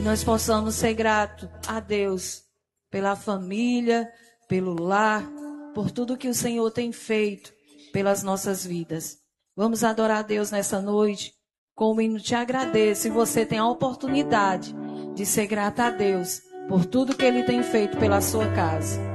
Que nós possamos ser gratos a Deus pela família, pelo lar, por tudo que o Senhor tem feito pelas nossas vidas. Vamos adorar a Deus nessa noite com o hino Te Agradeço. E você tem a oportunidade de ser grata a Deus por tudo que Ele tem feito pela sua casa.